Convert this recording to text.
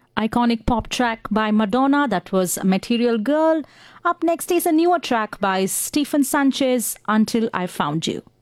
iconic pop track by Madonna, that was Material Girl. Up next is a newer track by Stephen Sanchez, Until I Found You.